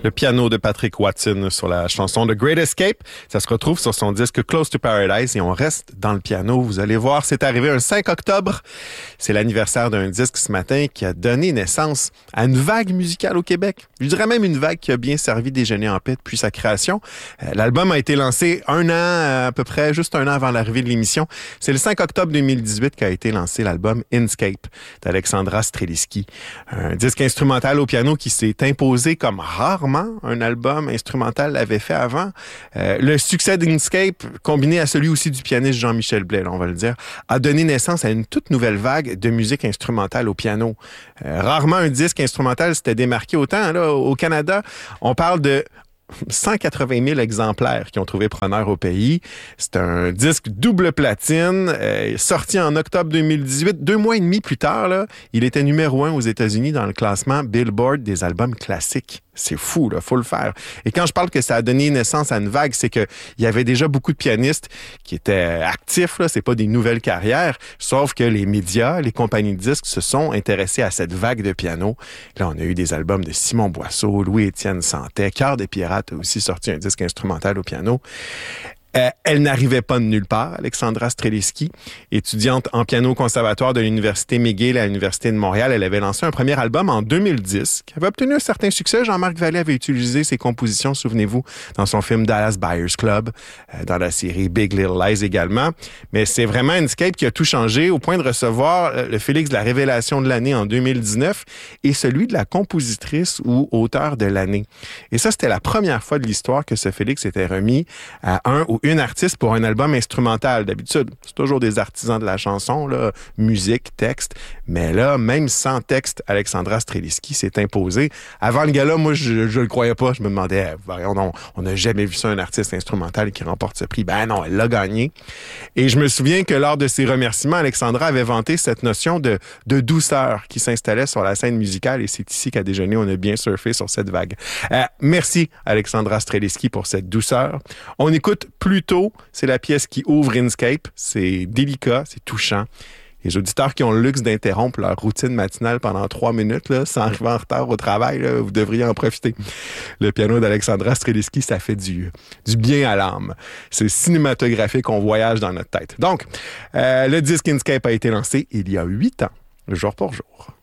Le piano de Patrick Watson sur la chanson The Great Escape. Ça se retrouve sur son disque Close to Paradise et on reste dans le piano. Vous allez voir, c'est arrivé un 5 octobre. C'est l'anniversaire d'un disque ce matin qui a donné naissance à une vague musicale au Québec. Je dirais même une vague qui a bien servi Déjeuner en paix depuis sa création. L'album a été lancé à peu près, juste un an avant l'arrivée de l'émission. C'est le 5 octobre 2018 qu'a été lancé l'album Inscape d'Alexandra Streliski. Un disque instrumental au piano qui s'est imposé comme rarement un album instrumental l'avait fait avant. Le succès d'Inkscape, combiné à celui aussi du pianiste Jean-Michel Blais, on va le dire, a donné naissance à une toute nouvelle vague de musique instrumentale au piano. Rarement un disque instrumental s'était démarqué autant. Là, au Canada, on parle de 180 000 exemplaires qui ont trouvé preneur au pays. C'est un disque double platine, sorti en octobre 2018. 2 mois et demi plus tard, là, il était numéro 1 aux États-Unis dans le classement Billboard des albums classiques. C'est fou, là, faut le faire. Et quand je parle que ça a donné naissance à une vague, c'est que il y avait déjà beaucoup de pianistes qui étaient actifs, là, c'est pas des nouvelles carrières, sauf que les médias, les compagnies de disques se sont intéressés à cette vague de piano. Là, on a eu des albums de Simon Boisseau, Louis-Étienne Santet, Cœur des Pirates a aussi sorti un disque instrumental au piano. Elle n'arrivait pas de nulle part, Alexandra Streliski, étudiante en piano au conservatoire de l'Université McGill à l'Université de Montréal. Elle avait lancé un premier album en 2010 qui avait obtenu un certain succès. Jean-Marc Vallée avait utilisé ses compositions, souvenez-vous, dans son film Dallas Buyers Club, dans la série Big Little Lies également. Mais c'est vraiment Inscape qui a tout changé au point de recevoir le Félix de la Révélation de l'année en 2019 et celui de la compositrice ou auteur de l'année. Et ça, c'était la première fois de l'histoire que ce Félix était remis à un ou une artiste pour un album instrumental. D'habitude, c'est toujours des artisans de la chanson, là, musique, texte. Mais là, même sans texte, Alexandra Streliski s'est imposée. Avant le gala, moi, je le croyais pas. Je me demandais, on n'a jamais vu ça, un artiste instrumental qui remporte ce prix. Ben non, elle l'a gagné. Et je me souviens que lors de ses remerciements, Alexandra avait vanté cette notion de douceur qui s'installait sur la scène musicale. Et c'est ici qu'à Déjeuner, on a bien surfé sur cette vague. Merci, Alexandra Streliski, pour cette douceur. On écoute plus tôt, c'est la pièce qui ouvre Inscape. C'est délicat, c'est touchant. Les auditeurs qui ont le luxe d'interrompre leur routine matinale pendant 3 minutes, là, sans arriver en retard au travail, là, vous devriez en profiter. Le piano d'Alexandra Streliski, ça fait du bien à l'âme. C'est cinématographique, on voyage dans notre tête. Donc, le disque Inscape a été lancé il y a 8 ans, jour pour jour.